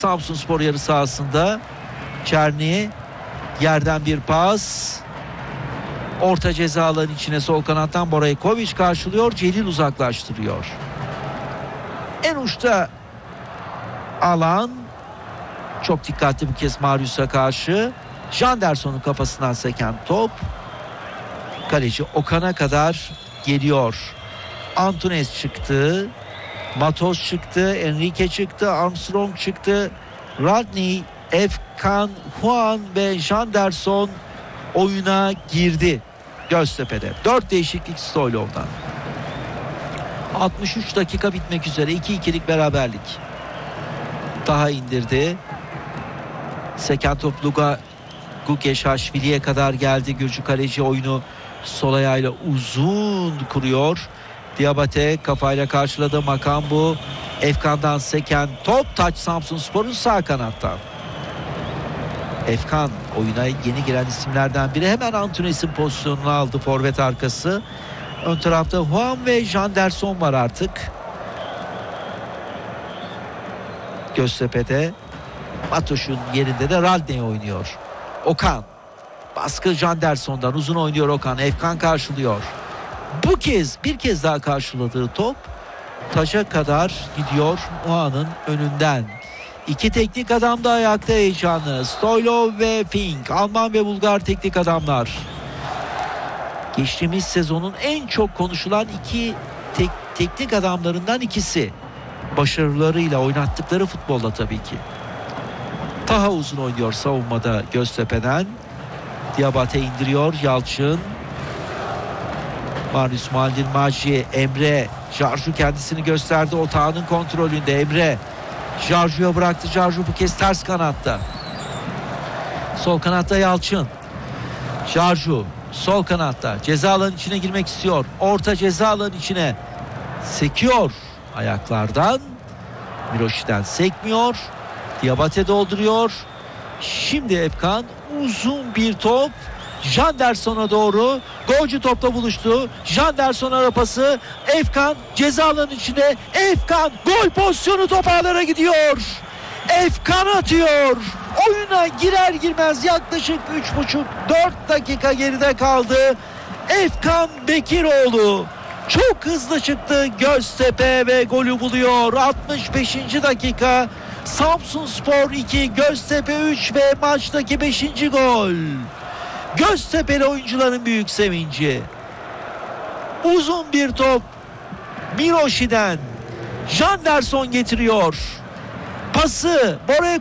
Samsunspor yarı sahasında Çerni yerden bir pas. Orta ceza alanı içine sol kanattan Boraykovic karşılıyor. Celil uzaklaştırıyor. En uçta alan çok dikkatli bu kez Marius'a karşı. Janderson'un kafasından seken top kaleci Okan'a kadar geliyor. Antunes çıktı. Matos çıktı. Enrique çıktı. Armstrong çıktı. Rodney, Efkan, Juan ve Janderson oyuna girdi Göztepe'de. 4 değişiklik Stoylov'dan. 63 dakika bitmek üzere. 2-2'lik beraberlik. Daha indirdi. Seken top Gugeşaşvili'ye kadar geldi. Gürcü kaleci oyunu sol ayağıyla uzun kuruyor. Diabate kafayla karşıladı. Makambu. Efkan'dan seken top taç Samsunspor'un sağ kanattan. Efkan oyuna yeni giren isimlerden biri. Hemen Antunes'in pozisyonunu aldı forvet arkası. Ön tarafta Juan ve Janderson var artık. Göztepe'de Matoş'un yerinde de Radney oynuyor. Okan. Baskı Janderson'dan uzun oynuyor Okan. Efkan karşılıyor. Bu kez bir kez daha karşıladığı top taça kadar gidiyor Juan'ın önünden. İki teknik adam da ayakta heyecanlı. Stoylov ve Fink. Alman ve Bulgar teknik adamlar. Geçtiğimiz sezonun en çok konuşulan iki teknik adamlarından ikisi. Başarılarıyla oynattıkları futbolla tabii ki. Taha uzun oynuyor savunmada Göztepe'den. Diabate indiriyor. Yalçın. Marius Maldini, Emre. Jarju kendisini gösterdi. Otağının kontrolünde Emre. Jarju'ya bıraktı. Jarju bu kez ters kanatta. Sol kanatta Yalçın. Jarju sol kanatta. Ceza alanı içine girmek istiyor. Orta ceza alanı içine sekiyor ayaklardan. Miroş'ten sekmiyor. Diabate dolduruyor. Şimdi Efkan uzun bir top. Janderson'a doğru. Golcü topla buluştu. Janderson arapası. Efkan ceza alanı içinde. Efkan gol pozisyonu, top ağlara gidiyor. Efkan atıyor. Oyuna girer girmez yaklaşık 3,5-4 dakika geride kaldı. Efkan Bekiroğlu çok hızlı çıktı Göztepe ve golü buluyor. 65. dakika. Samsunspor 2, Göztepe 3 ve maçtaki 5. gol. Göztepe'li oyuncuların büyük sevinci. Uzun bir top Miroşi'den. Janderson getiriyor. Pası